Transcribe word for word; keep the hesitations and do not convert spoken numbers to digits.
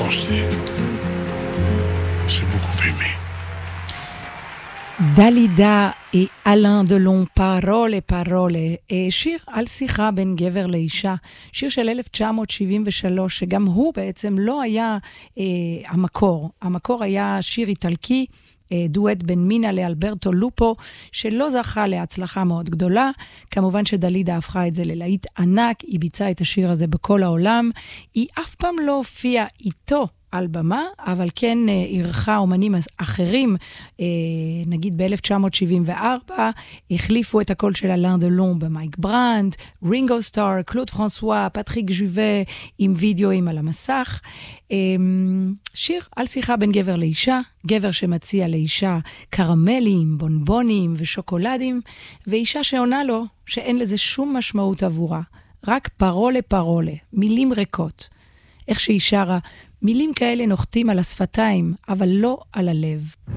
pensé. On s'est beaucoup aimé. דלידה אלן דלון, פרולה פרולה, שיר על שיחה בין גבר לאישה, שיר של אלף תשע מאות שבעים ושלוש, שגם הוא בעצם לא היה אה, המקור, המקור היה שיר איטלקי, אה, דואט בין מינה לאלברטו לופו, שלא זכה להצלחה מאוד גדולה, כמובן שדלידה הפכה את זה ללהיט ענק, היא ביצעה את השיר הזה בכל העולם, היא אף פעם לא הופיעה איתו, על במה, אבל כן ערכה אומנים אחרים, נגיד ב-אלף תשע מאות שבעים וארבע, החליפו את הקול של אלן דלון במייק ברנד, רינגו סטאר, קלוד פרנסואה, פטריק ז'ובה, עם וידאוים על המסך. שיר על שיחה בין גבר לאישה, גבר שמציע לאישה קרמלים, בונבונים ושוקולדים, ואישה שעונה לו שאין לזה שום משמעות עבורה, רק פרולה פרולה, מילים ריקות. איך שהיא שרה, מילים כאלה נוחתים על השפתיים, אבל לא על הלב.